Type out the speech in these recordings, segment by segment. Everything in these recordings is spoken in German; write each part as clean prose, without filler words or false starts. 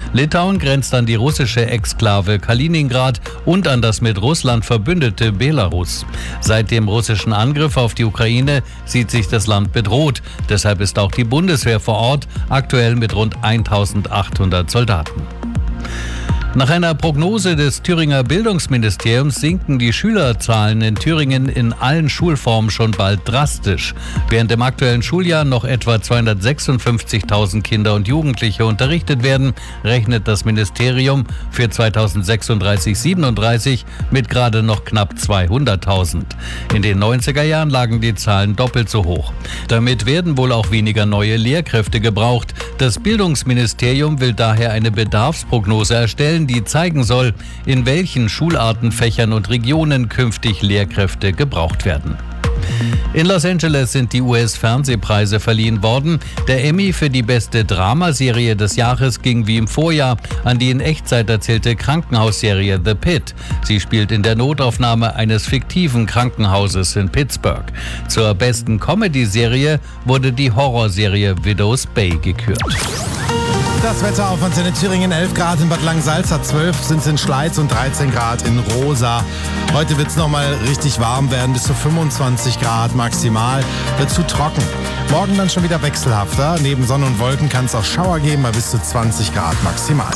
Litauen grenzt an die russische Exklave Kaliningrad und an das mit Russland verbündete Belarus. Seit dem russischen Angriff auf die Ukraine sieht sich das Land bedroht. Deshalb ist auch die Bundeswehr vor Ort, aktuell mit rund 1800 Soldaten. Nach einer Prognose des Thüringer Bildungsministeriums sinken die Schülerzahlen in Thüringen in allen Schulformen schon bald drastisch. Während im aktuellen Schuljahr noch etwa 256.000 Kinder und Jugendliche unterrichtet werden, rechnet das Ministerium für 2036/37 mit gerade noch knapp 200.000. In den 90er Jahren lagen die Zahlen doppelt so hoch. Damit werden wohl auch weniger neue Lehrkräfte gebraucht. Das Bildungsministerium will daher eine Bedarfsprognose erstellen, die zeigen soll, in welchen Schularten, Fächern und Regionen künftig Lehrkräfte gebraucht werden. In Los Angeles sind die US-Fernsehpreise verliehen worden. Der Emmy für die beste Dramaserie des Jahres ging wie im Vorjahr an die in Echtzeit erzählte Krankenhausserie The Pit. Sie spielt in der Notaufnahme eines fiktiven Krankenhauses in Pittsburgh. Zur besten Comedy-Serie wurde die Horrorserie Widow's Bay gekürt. Das Wetter auf Antenne Thüringen, 11 Grad in Bad Langensalza, 12 sind es in Schleiz und 13 Grad in Rosa. Heute wird es nochmal richtig warm werden, bis zu 25 Grad maximal, wird zu trocken. Morgen dann schon wieder wechselhafter, neben Sonne und Wolken kann es auch Schauer geben, bei bis zu 20 Grad maximal.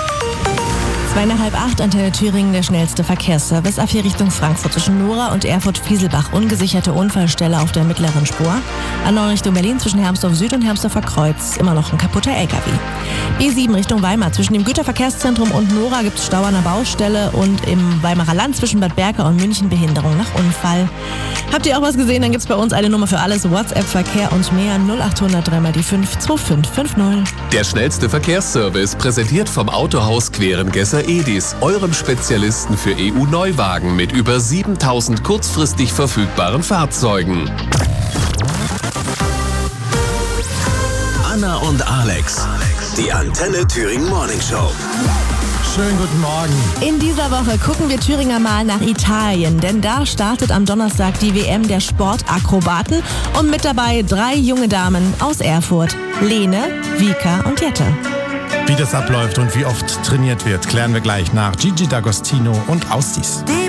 7:30, Antenne Thüringen, der schnellste Verkehrsservice. A4 Richtung Frankfurt zwischen Nora und Erfurt-Fieselbach. Ungesicherte Unfallstelle auf der mittleren Spur. A9 Richtung Berlin zwischen Hermsdorf Süd und Hermsdorfer Kreuz. Immer noch ein kaputter LKW. B7 Richtung Weimar. Zwischen dem Güterverkehrszentrum und Nora gibt es Stau an der Baustelle. Und im Weimarer Land zwischen Bad Berka und München Behinderung nach Unfall. Habt ihr auch was gesehen? Dann gibt es bei uns eine Nummer für alles. WhatsApp, Verkehr und mehr. 0800 3 mal die 5 2550. Der schnellste Verkehrsservice, präsentiert vom Autohaus Querengesser Edis, eurem Spezialisten für EU-Neuwagen mit über 7.000 kurzfristig verfügbaren Fahrzeugen. Anna und Alex, die Antenne Thüringen Morning Show. Schönen guten Morgen. In dieser Woche gucken wir Thüringer mal nach Italien, denn da startet am Donnerstag die WM der Sportakrobaten und mit dabei 3 junge Damen aus Erfurt. Lene, Vika und Jette. Wie das abläuft und wie oft trainiert wird, klären wir gleich nach Gigi D'Agostino und Austis.